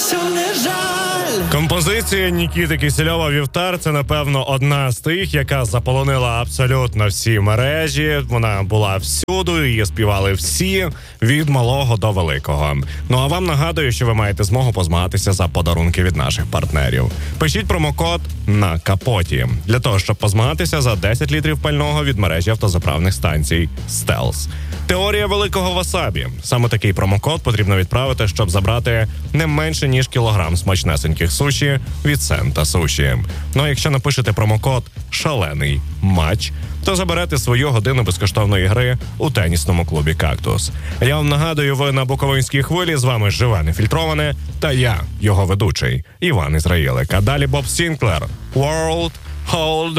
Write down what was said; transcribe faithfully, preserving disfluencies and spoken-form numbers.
Композиція Нікіти Кисельова «Вівтар» – це, напевно, одна з тих, яка заполонила абсолютно всі мережі. Вона була всюди, її співали всі, від малого до великого. Ну а вам нагадую, що ви маєте змогу позмагатися за подарунки від наших партнерів. Пишіть промокод на капоті для того, щоб позмагатися за десять літрів пального від мережі автозаправних станцій «Стелс». Теорія великого васабі. Саме такий промокод потрібно відправити, щоб забрати не менше, ніж кілограм смачнесеньких суші від Сента Суші. Ну а якщо напишете промокод «Шалений матч», то заберете свою годину безкоштовної гри у тенісному клубі «Кактус». Я вам нагадую, ви на Буковинській хвилі, з вами живе нефільтроване, та я, його ведучий, Іван Ізраїлик. А далі Боб Сінклер, «World Hold